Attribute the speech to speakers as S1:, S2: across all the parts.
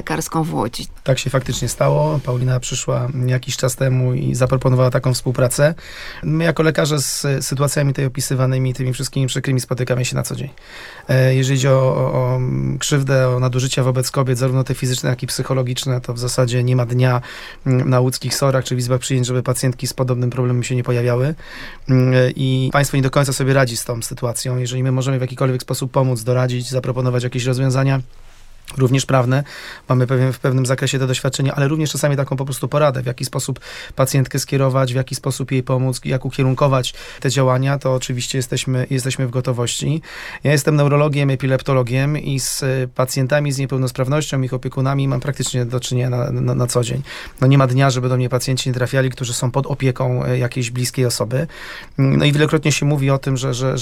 S1: lekarską w Łodzi.
S2: Tak się faktycznie stało. Paulina przyszła jakiś czas temu i zaproponowała taką współpracę. My jako lekarze z sytuacjami tutaj opisywanymi, tymi wszystkimi przykrymi spotykamy się na co dzień. Jeżeli chodzi o krzywdę, o nadużycia wobec kobiet, zarówno te fizyczne, jak i psychologiczne, to w zasadzie nie ma dnia na łódzkich SOR-ach czy w izbach przyjęć, żeby pacjentki z podobnym problemem się nie pojawiały. I państwo nie do końca sobie radzi z tą sytuacją. Jeżeli my możemy w jakikolwiek sposób pomóc, doradzić, zaproponować jakieś rozwiązania, również prawne, mamy w pewnym zakresie te doświadczenia, ale również czasami taką po prostu poradę, w jaki sposób pacjentkę skierować, w jaki sposób jej pomóc, jak ukierunkować te działania, to oczywiście jesteśmy w gotowości. Ja jestem neurologiem, epileptologiem i z pacjentami z niepełnosprawnością, ich opiekunami mam praktycznie do czynienia na co dzień. No nie ma dnia, żeby do mnie pacjenci nie trafiali, którzy są pod opieką jakiejś bliskiej osoby. No i wielokrotnie się mówi o tym,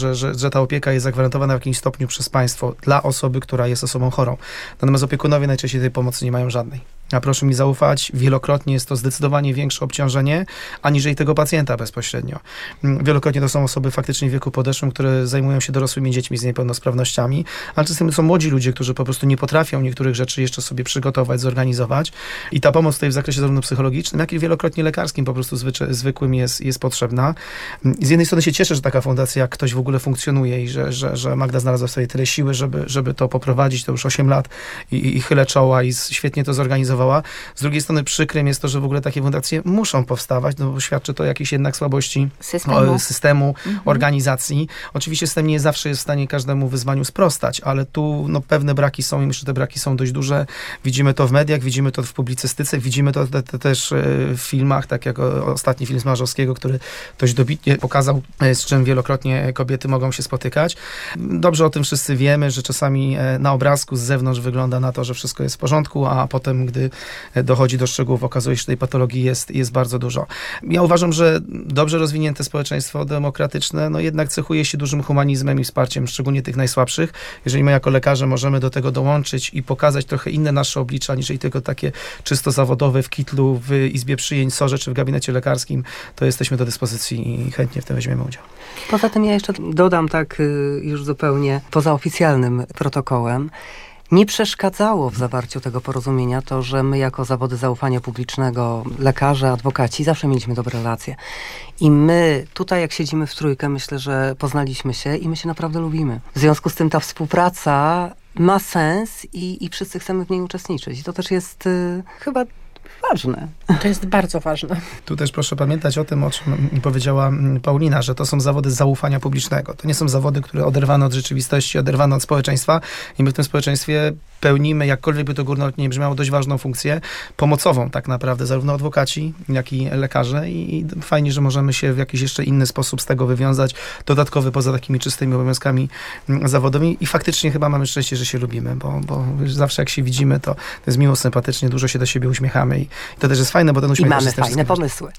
S2: że ta opieka jest zagwarantowana w jakimś stopniu przez państwo dla osoby, która jest osobą chorą. Natomiast opiekunowie najczęściej tej pomocy nie mają żadnej. A proszę mi zaufać, wielokrotnie jest to zdecydowanie większe obciążenie, aniżeli tego pacjenta bezpośrednio. Wielokrotnie to są osoby faktycznie w wieku podeszłym, które zajmują się dorosłymi dziećmi z niepełnosprawnościami, ale czasem są młodzi ludzie, którzy po prostu nie potrafią niektórych rzeczy jeszcze sobie przygotować, zorganizować. I ta pomoc tutaj w zakresie zarówno psychologicznym, jak i wielokrotnie lekarskim po prostu zwykłym jest potrzebna. Z jednej strony się cieszę, że taka fundacja, jak ktoś w ogóle funkcjonuje i że Magda znalazła w sobie tyle siły, żeby to poprowadzić, to już 8 lat i chylę czoła i świetnie to zorganizowała. Z drugiej strony przykrym jest to, że w ogóle takie fundacje muszą powstawać, no bo świadczy to o jakiejś jednak słabości systemu organizacji. Oczywiście system nie zawsze jest w stanie każdemu wyzwaniu sprostać, ale tu pewne braki są i myślę, że te braki są dość duże. Widzimy to w mediach, widzimy to w publicystyce, widzimy to też w filmach, tak jak ostatni film Smarzowskiego, który dość dobitnie pokazał, z czym wielokrotnie kobiety mogą się spotykać. Dobrze o tym wszyscy wiemy, że czasami na obrazku z zewnątrz wygląda na to, że wszystko jest w porządku, a potem, gdy dochodzi do szczegółów, okazuje się, że tej patologii jest bardzo dużo. Ja uważam, że dobrze rozwinięte społeczeństwo demokratyczne, jednak cechuje się dużym humanizmem i wsparciem, szczególnie tych najsłabszych. Jeżeli my jako lekarze możemy do tego dołączyć i pokazać trochę inne nasze oblicza, niżeli tylko takie czysto zawodowe w kitlu, w izbie przyjęć, SOR-ze czy w gabinecie lekarskim, to jesteśmy do dyspozycji i chętnie w tym weźmiemy udział.
S3: Poza tym ja jeszcze dodam tak już zupełnie poza oficjalnym protokołem. Nie przeszkadzało w zawarciu tego porozumienia to, że my jako zawody zaufania publicznego, lekarze, adwokaci, zawsze mieliśmy dobre relacje. I my tutaj, jak siedzimy w trójkę, myślę, że poznaliśmy się i my się naprawdę lubimy. W związku z tym ta współpraca ma sens i wszyscy chcemy w niej uczestniczyć. I to też jest chyba ważne.
S4: To jest bardzo ważne.
S2: Tu też proszę pamiętać o tym, o czym powiedziała Paulina, że to są zawody zaufania publicznego. To nie są zawody, które oderwane od rzeczywistości, oderwane od społeczeństwa i my w tym społeczeństwie pełnimy, jakkolwiek by to górnolotnie nie brzmiało, dość ważną funkcję pomocową tak naprawdę, zarówno adwokaci, jak i lekarze i fajnie, że możemy się w jakiś jeszcze inny sposób z tego wywiązać, dodatkowy poza takimi czystymi obowiązkami zawodowymi i faktycznie chyba mamy szczęście, że się lubimy, bo zawsze jak się widzimy, to jest miło, sympatycznie, dużo się do siebie uśmiechamy i to też jest fajne, bo ten uśmiech...
S3: I mamy fajne pomysły.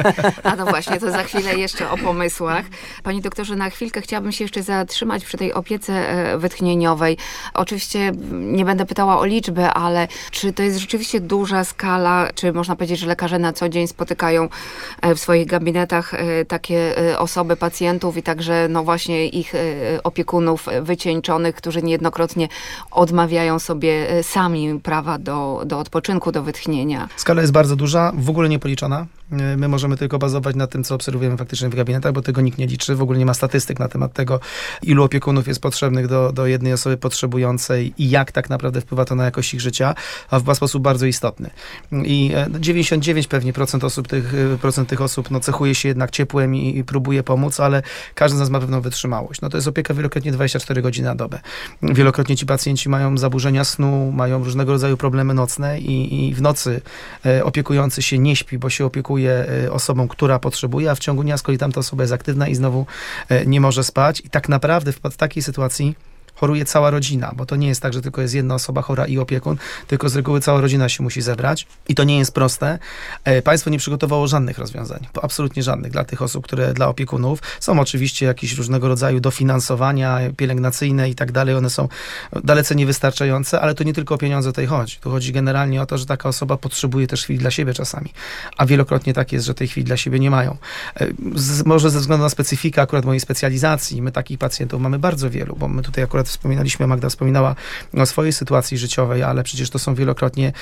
S1: A no właśnie, to za chwilę jeszcze o pomysłach. Panie doktorze, na chwilkę chciałabym się jeszcze zatrzymać przy tej opiece wytchnieniowej. Oczywiście nie będę pytała o liczby, ale czy to jest rzeczywiście duża skala, czy można powiedzieć, że lekarze na co dzień spotykają w swoich gabinetach takie osoby, pacjentów i także właśnie ich opiekunów wycieńczonych, którzy niejednokrotnie odmawiają sobie sami prawa do odpoczynku, do wytchnienia.
S2: Skala jest bardzo duża, w ogóle niepoliczona. My możemy tylko bazować na tym, co obserwujemy faktycznie w gabinetach, bo tego nikt nie liczy. W ogóle nie ma statystyk na temat tego, ilu opiekunów jest potrzebnych do jednej osoby potrzebującej i jak tak naprawdę wpływa to na jakość ich życia, a w sposób bardzo istotny. I 99 pewnie procent tych osób cechuje się jednak ciepłem i próbuje pomóc, ale każdy z nas ma pewną wytrzymałość. To jest opieka wielokrotnie 24 godziny na dobę. Wielokrotnie ci pacjenci mają zaburzenia snu, mają różnego rodzaju problemy nocne i w nocy opiekujący się nie śpi, bo się opiekuje osobą, która potrzebuje, a w ciągu dnia z kolei tamta osoba jest aktywna i znowu nie może spać. I tak naprawdę w takiej sytuacji choruje cała rodzina, bo to nie jest tak, że tylko jest jedna osoba chora i opiekun, tylko z reguły cała rodzina się musi zebrać i to nie jest proste. Państwo nie przygotowało żadnych rozwiązań, absolutnie żadnych dla tych osób, dla opiekunów. Są oczywiście jakieś różnego rodzaju dofinansowania pielęgnacyjne i tak dalej, one są dalece niewystarczające, ale to nie tylko o pieniądze tutaj chodzi. Tu chodzi generalnie o to, że taka osoba potrzebuje też chwili dla siebie czasami, a wielokrotnie tak jest, że tej chwili dla siebie nie mają. Może ze względu na specyfikę akurat mojej specjalizacji, my takich pacjentów mamy bardzo wielu, bo my tutaj akurat wspominaliśmy, Magda wspominała o swojej sytuacji życiowej, ale przecież to są wielokrotnie